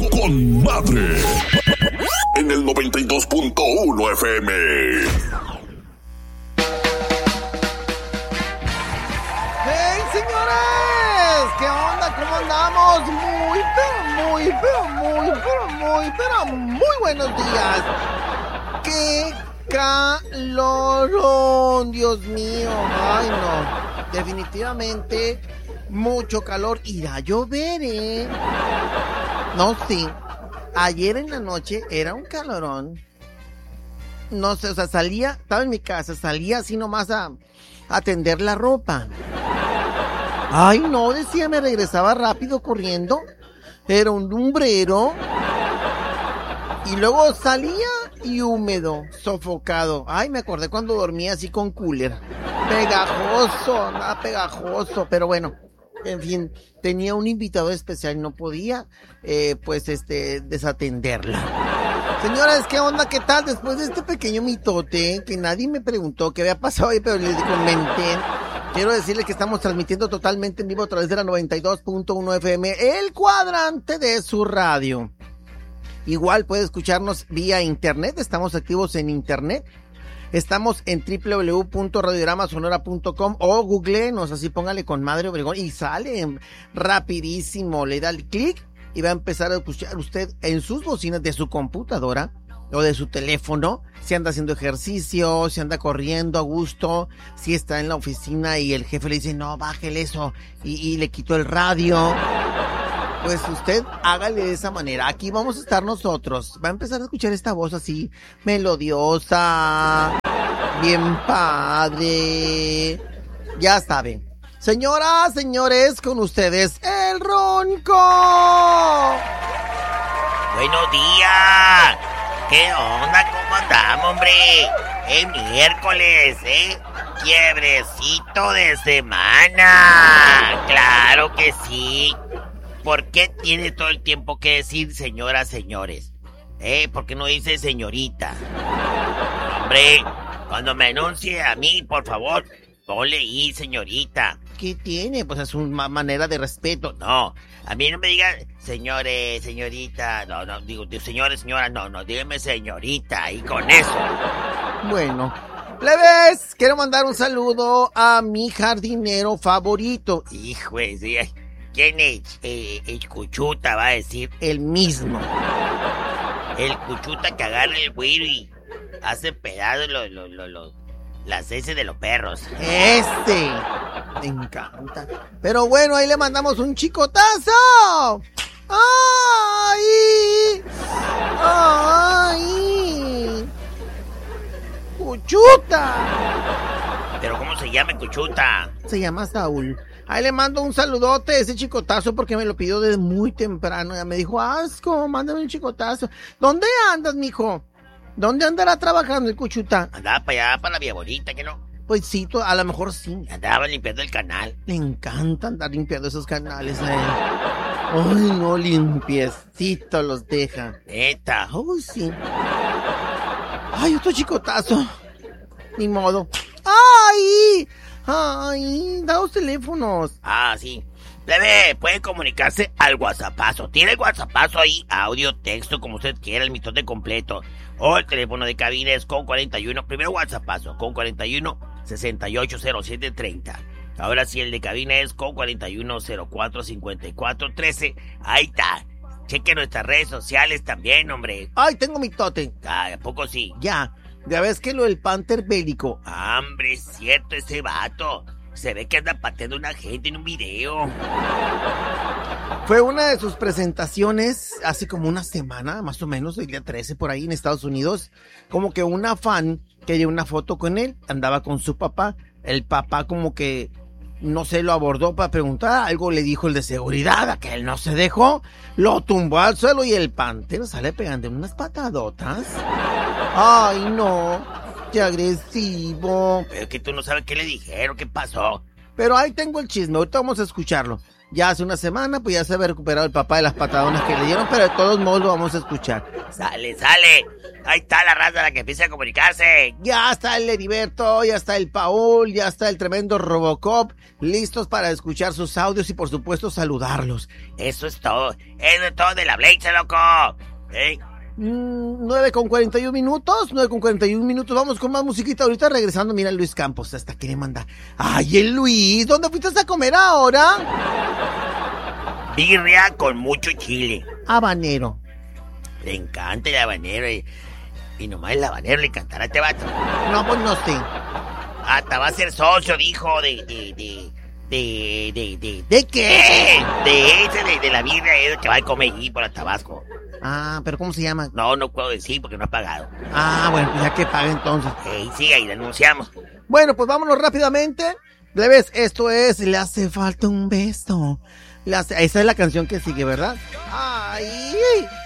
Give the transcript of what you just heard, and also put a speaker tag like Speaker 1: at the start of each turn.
Speaker 1: con madre en el 92.1 FM.
Speaker 2: ¡Hey, señores! ¿Qué onda? ¿Cómo andamos? Muy buenos días. ¡Qué calorón! Dios mío. Ay, no. Definitivamente mucho calor. Irá a llover, ¿eh? No, sí. Ayer en la noche era un calorón. No sé, o sea, estaba en mi casa, salía así nomás a tender la ropa. Ay, no, decía, me regresaba rápido corriendo. Era un lumbrero. Y luego salía y húmedo, sofocado. Ay, me acordé cuando dormía así con cooler. Pegajoso, nada pegajoso, pero bueno. En fin, tenía un invitado especial y no podía, desatenderla. Señoras, ¿qué onda? ¿Qué tal? Después de este pequeño mitote, que nadie me preguntó qué había pasado ahí, pero les comenté. Quiero decirles que estamos transmitiendo totalmente en vivo a través de la 92.1 FM, el cuadrante de su radio. Igual puede escucharnos vía internet, estamos activos en internet. Estamos en www.radiodramasonora.com o googleenos, así póngale con Madre Obregón y sale rapidísimo. Le da el clic y va a empezar a escuchar usted en sus bocinas de su computadora o de su teléfono, si anda haciendo ejercicio, si anda corriendo a gusto, si está en la oficina y el jefe le dice, no, bájele eso, y le quitó el radio. Pues usted hágale de esa manera. Aquí vamos a estar nosotros. Va a empezar a escuchar esta voz así, melodiosa, bien padre. Ya saben. Señoras, señores, con ustedes, el Ronco.
Speaker 3: Buenos días. ¿Qué onda? ¿Cómo andamos, hombre? Es miércoles, ¿eh? Quiebrecito de semana. Claro que sí. ¿Por qué tiene todo el tiempo que decir señoras, señores? ¿Por qué no dice señorita? Hombre, cuando me anuncie a mí, por favor, ponle ahí señorita.
Speaker 2: ¿Qué tiene? Pues es una manera de respeto.
Speaker 3: No, a mí no me digan señores, señorita. No, digo señores, señora, no, dígame señorita, y con eso.
Speaker 2: Bueno, plebes, quiero mandar un saludo a mi jardinero favorito.
Speaker 3: Hijo de... ¿Quién es? El Cuchuta, va a decir.
Speaker 2: El mismo.
Speaker 3: El Cuchuta que agarra el güiro y hace pedazos las heces de los perros.
Speaker 2: Me encanta. Pero bueno, ahí le mandamos un chicotazo. ¡Ay! ¡Ay! ¡Cuchuta!
Speaker 3: ¿Pero cómo se llama Cuchuta?
Speaker 2: Se llama Saúl. Ahí le mando un saludote, ese chicotazo, porque me lo pidió desde muy temprano. Ya me dijo, Asco, mándame un chicotazo. ¿Dónde andas, mijo? ¿Dónde andará trabajando el Cuchuta?
Speaker 3: Andaba para allá, para la Vía Bonita, ¿que no?
Speaker 2: Pues sí, a lo mejor sí.
Speaker 3: Andaba limpiando el canal.
Speaker 2: Le encanta andar limpiando esos canales a él. Ay, no, limpiecitos los deja.
Speaker 3: Neta.
Speaker 2: Uy, sí. Ay, otro chicotazo. Ni modo. ¡Ay! ¡Ay! Da los teléfonos.
Speaker 3: Ah, sí. Plebe, puede comunicarse al WhatsAppazo. Tiene el WhatsAppazo ahí, audio, texto, como usted quiera, el mitote completo. O el teléfono de cabina es con 41, primero WhatsAppazo, con 41 680730. Ahora sí, el de cabina es con 41 04 54 13. Ahí está. Cheque nuestras redes sociales también, hombre.
Speaker 2: Ay, tengo mitote.
Speaker 3: Ah, ¿a poco sí?
Speaker 2: Ya ves que lo del Panther bélico.
Speaker 3: Hombre, es cierto, ese vato. Se ve que anda pateando a una gente en un video.
Speaker 2: Fue una de sus presentaciones hace como una semana, más o menos, el día 13 por ahí en Estados Unidos. Como que una fan quería una foto con él, andaba con su papá. El papá como que, no sé, lo abordó para preguntar. Algo le dijo el de seguridad, a que él no se dejó. Lo tumbó al suelo y el Panther sale pegando unas patadotas. Ay, no, qué agresivo.
Speaker 3: Pero es que tú no sabes qué le dijeron, qué pasó.
Speaker 2: Pero ahí tengo el chisme, ahorita vamos a escucharlo. Ya hace una semana, pues ya se había recuperado el papá de las patadonas que le dieron, pero de todos modos lo vamos a escuchar.
Speaker 3: Sale. Ahí está la raza la que empieza a comunicarse.
Speaker 2: Ya está el Heriberto, ya está el Paul, ya está el tremendo Robocop, listos para escuchar sus audios y por supuesto saludarlos.
Speaker 3: Eso es todo de la Blaze, loco.
Speaker 2: 9:41 minutos, vamos con más musiquita. Ahorita regresando, mira Luis Campos, hasta que le manda. ¡Ay, el Luis! ¿Dónde fuiste a comer ahora?
Speaker 3: Birria con mucho chile.
Speaker 2: Habanero.
Speaker 3: Le encanta el habanero y nomás el habanero le encantará a este vato.
Speaker 2: No, pues no sé.
Speaker 3: Hasta va a ser socio, dijo, ¿de
Speaker 2: qué?
Speaker 3: De la birria que va a comer allí por el Tabasco.
Speaker 2: Ah, pero ¿cómo se llama?
Speaker 3: No puedo decir porque no ha pagado.
Speaker 2: Ah, bueno, pues ya que pague entonces.
Speaker 3: Sí, ahí lo anunciamos.
Speaker 2: Bueno, pues vámonos rápidamente. Plebes, esto es Le hace falta un beso. Esa es la canción que sigue, ¿verdad? ¡Ay!